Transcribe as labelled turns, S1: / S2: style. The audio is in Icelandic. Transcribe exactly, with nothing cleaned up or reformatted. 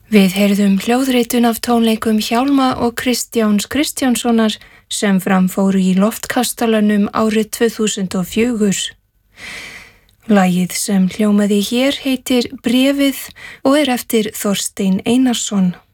S1: Við heyrðum hljóðritun af tónleikum Hjálma og Kristjáns Kristjánssonar sem framfóru í Loftkastalanum árið tvö þúsund og fjögur. Lagið sem hljómaði hér heitir Bréfið og er eftir Þorstein Einarsson.